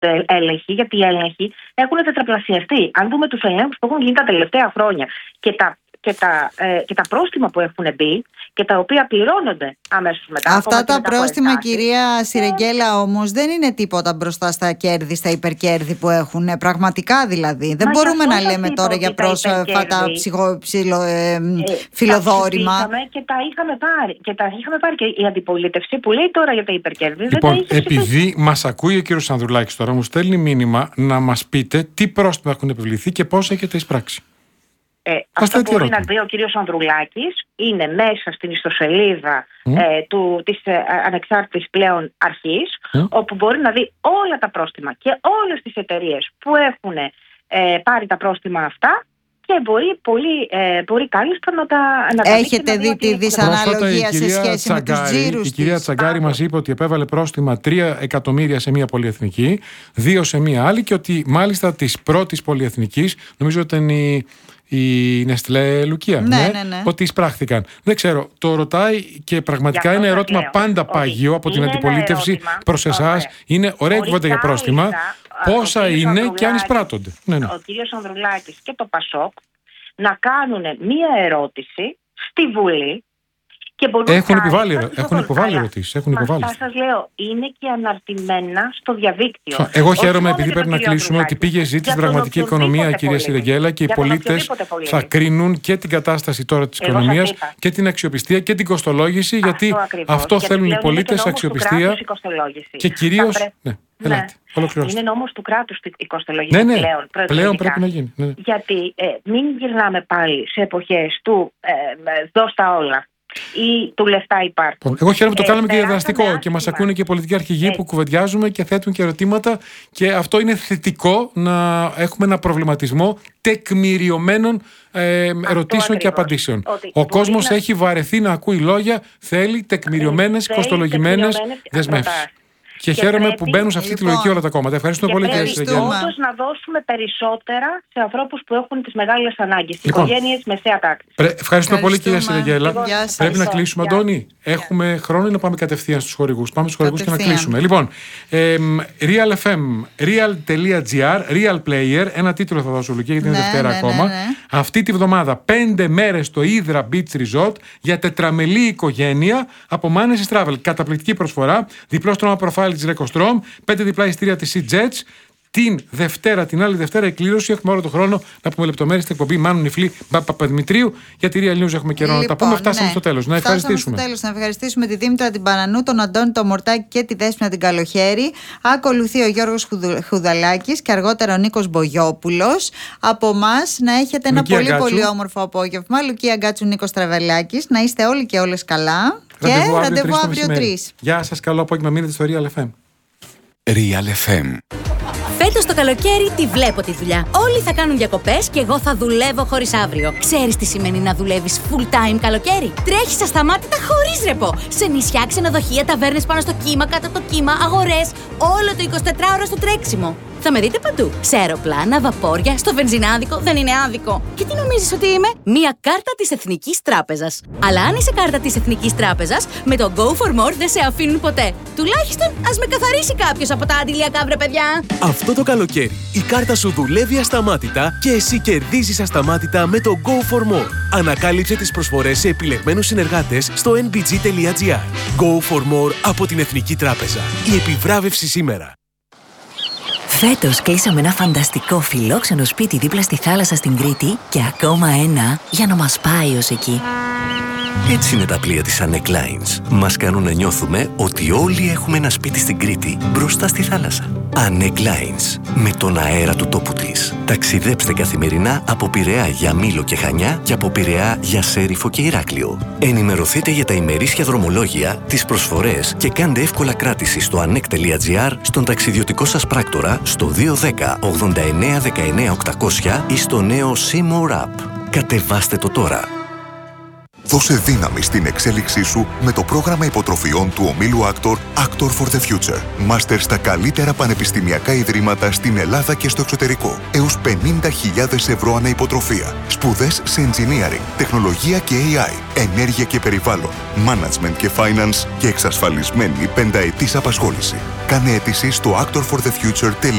έλεγχοι, γιατί οι έλεγχοι έχουν τετραπλασιαστεί. Αν δούμε τους ελέγχους που έχουν γίνει τα τελευταία χρόνια και τα πρόστιμα που έχουν μπει και τα οποία πληρώνονται αμέσως μετά. Αυτά τα πρόστιμα, κυρία Σιρεγγέλα, όμως δεν είναι τίποτα μπροστά στα κέρδη, στα υπερκέρδη που έχουν. Πραγματικά δηλαδή. Δεν μπορούμε να λέμε τώρα για πρόσφατα φιλοδόρημα. Και τα είχαμε πάρει. Και η αντιπολίτευση που λέει τώρα για τα υπερκέρδη. Λοιπόν, επειδή μας ακούει ο κύριος Ανδρουλάκης τώρα, μου στέλνει μήνυμα να μας πείτε τι πρόστιμα έχουν επιβληθεί και πώς έχετε εισπράξει. Αυτό που μπορεί να δει ο κύριος Ανδρουλάκης είναι μέσα στην ιστοσελίδα της ανεξάρτητης πλέον αρχής, όπου μπορεί να δει όλα τα πρόστιμα και όλες τις εταιρείες που έχουν πάρει τα πρόστιμα αυτά και μπορεί κάλλιστα να τα έχετε δει τη δυσαναλογία σε σχέση με τους τζίρους. Η κυρία Τσαγκάρη μας είπε ότι επέβαλε πρόστιμα 3 εκατομμύρια σε μία πολυεθνική, 2 σε μία άλλη και ότι μάλιστα της πρώτης πολυεθνικής, νομίζω ότι ήταν η Νεστλέ Λουκία, ναι. ότι εισπράχθηκαν. Δεν ξέρω, το ρωτάει και πραγματικά είναι ερώτημα πάντα πάγιο από την αντιπολίτευση προς εσάς. Είναι ωραία κουβέντα για πρόστιμα. Πόσα είναι και αν εισπράττονται. Ο κύριος Ανδρουλάκης και το Πασόκ να κάνουν μία ερώτηση στη Βουλή. Έχουν υποβάλει ερωτήσεις. Αυτά σας λέω, είναι και αναρτημένα στο διαδίκτυο. Εγώ χαίρομαι επειδή πρέπει να κλείσουμε ότι πήγε η ζήτηση στην πραγματική οικονομία, κυρία Σιρεγγέλα, και οι πολίτες θα κρίνουν και την κατάσταση τώρα της οικονομίας και την αξιοπιστία και την κοστολόγηση, γιατί αυτό θέλουν οι πολίτες, αξιοπιστία και κυρίως. Είναι νόμος του κράτους η κοστολογία πλέον πρέπει να γίνει. Γιατί μην γυρνάμε πάλι σε εποχές του δώσ' τα όλα ή του λεφτά υπάρχουν. Εγώ χαίρομαι που το κάναμε και διαδραστικό και μας ακούνε και οι πολιτικοί αρχηγοί που κουβεντιάζουμε και θέτουν και ερωτήματα, και αυτό είναι θετικό, να έχουμε ένα προβληματισμό τεκμηριωμένων ερωτήσεων και απαντήσεων. Ο κόσμος έχει βαρεθεί να ακούει λόγια, θέλει τεκμηριωμένες, κοστολογημένες δεσμεύσεις. Και χαίρομαι που μπαίνουν σε αυτή τη λογική όλα τα κόμματα. Ευχαριστούμε πολύ, κύριε Σιρεγγέλα. Να δώσουμε περισσότερα σε ανθρώπους που έχουν τις μεγάλες ανάγκες, στις οικογένειες μεσαία τάξη. Ευχαριστούμε πολύ, κύριε Σιρεγγέλα. Πρέπει να κλείσουμε, Αντώνη. Έχουμε χρόνο ή να πάμε κατευθείαν στους χορηγούς? Πάμε στους χορηγούς και να κλείσουμε. Λοιπόν, Real FM, real.gr, Real Player. Ένα τίτλο θα δώσω, Λουκία, γιατί είναι Δευτέρα ακόμα. Αυτή τη βδομάδα 5 μέρες στο Hydra Beach Resort για τετραμελή οικογένεια από Manesis Travel. Καταπληκτική προσφορά. Διπλό στρώμα προφάλι της Recostrom, 5 διπλά ειστήρια της Sea-Jets. Την άλλη Δευτέρα εκκλήρωση. Έχουμε όλο τον χρόνο να πούμε λεπτομέρειες στην εκπομπή Μάνου Νιφλή Παπαδημητρίου. Για τη Real News έχουμε καιρό να τα πούμε. Φτάσαμε στο τέλος. Να ευχαριστήσουμε τη Δήμητρα την Πανανού, τον Αντώνη τον Μορτάκη και τη Δέσποινα την Καλοχέρη. Ακολουθεί ο Γιώργος Χουδαλάκης και αργότερα ο Νίκος Μπογιόπουλος. Από εμάς να έχετε ένα πολύ όμορφο απόγευμα. Λουκία Γκάτσου, Νίκος Τραβελάκης. Να είστε όλοι και όλες καλά. Και ραντεβού αύριο 3. Γεια σας, καλό απόγευμα. Μείνετε στο Real FM. Real FM. Φέτος το καλοκαίρι τη βλέπω τη δουλειά. Όλοι θα κάνουν διακοπές και εγώ θα δουλεύω χωρίς αύριο. Ξέρεις τι σημαίνει να δουλεύεις full time καλοκαίρι? Τρέχεις ασταμάτητα χωρίς ρεπό. Σε νησιά, ξενοδοχεία, ταβέρνες πάνω στο κύμα, κάτω από το κύμα, αγορές. Όλο το 24ωρο στο τρέξιμο. Θα με δείτε παντού. Σε αεροπλάνα, βαπόρια, στο βενζινάδικο. Δεν είναι άδικο. Και τι νομίζεις ότι είμαι? Μία κάρτα της Εθνικής Τράπεζας. Αλλά αν είσαι κάρτα της Εθνικής Τράπεζας, με το Go for More δεν σε αφήνουν ποτέ. Τουλάχιστον ας με καθαρίσει κάποιος από τα αντιλιακά, βρε παιδιά. Αυτό το καλοκαίρι η κάρτα σου δουλεύει ασταμάτητα και εσύ κερδίζεις ασταμάτητα με το Go for More. Ανακάλυψε τις προσφορές σε επιλεγμένους συνεργάτες στο nbg.gr. Go for More από την Εθνική Τράπεζα. Η επιβράβευση σήμερα. Φέτος κλείσαμε ένα φανταστικό φιλόξενο σπίτι δίπλα στη θάλασσα στην Κρήτη και ακόμα ένα για να μας πάει ως εκεί. Έτσι είναι τα πλοία της Anek Lines. Μας κάνουν να νιώθουμε ότι όλοι έχουμε ένα σπίτι στην Κρήτη μπροστά στη θάλασσα. Anek Lines. Με τον αέρα του τόπου της. Ταξιδέψτε καθημερινά από Πειραιά για Μήλο και Χανιά και από Πειραιά για Σέριφο και Ηράκλειο. Ενημερωθείτε για τα ημερήσια δρομολόγια, τις προσφορές και κάντε εύκολα κράτηση στο anek.gr, στον ταξιδιωτικό σας πράκτορα, στο 210 89 19 800 ή στο νέο See More App. Κατεβάστε το τώρα. Δώσε δύναμη στην εξέλιξή σου με το πρόγραμμα υποτροφιών του ομίλου Actor for the Future. Μάστερ στα καλύτερα πανεπιστημιακά ιδρύματα στην Ελλάδα και στο εξωτερικό. Έως 50.000 ευρώ ανά υποτροφία. Σπουδές σε engineering, τεχνολογία και AI, ενέργεια και περιβάλλον, management και finance και εξασφαλισμένη 5ετής απασχόληση. Κάνε αίτηση στο actorforthefuture.com.